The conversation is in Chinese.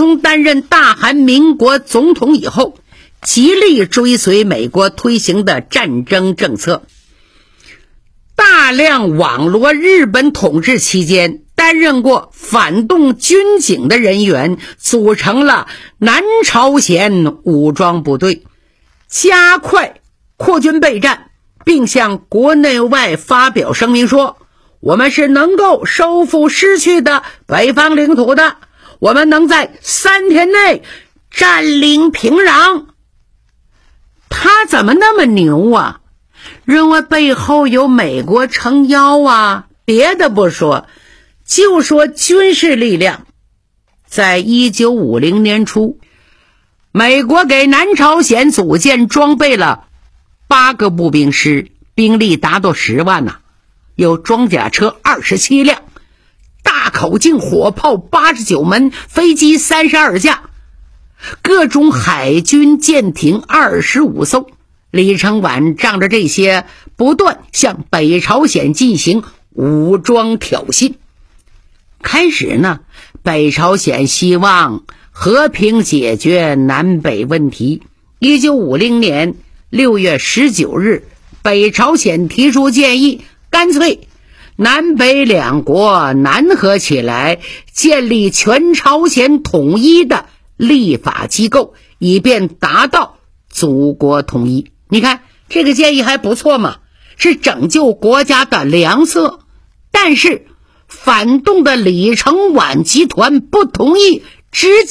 从担任大韩民国总统以后，极力追随美国推行的战争政策，大量网罗日本统治期间担任过反动军警的人员，组成了南朝鲜武装部队，加快扩军备战，并向国内外发表声明说，我们是能够收复失去的北方领土的，我们能在3天内占领平壤。他怎么那么牛啊？认为背后有美国撑腰啊？别的不说，就说军事力量。在1950年初，美国给南朝鲜组建装备了8个步兵师，兵力达到10万呐，有装甲车27辆，大口径火炮89门，飞机32架，各种海军舰艇25艘。李承晚仗着这些，不断向北朝鲜进行武装挑衅。开始呢，北朝鲜希望和平解决南北问题。1950年6月19日，北朝鲜提出建议，干脆南北两国南合起来，建立全朝鲜统一的立法机构，以便达到祖国统一。你看这个建议还不错嘛，是拯救国家的良策。但是反动的李承晚集团不同意，直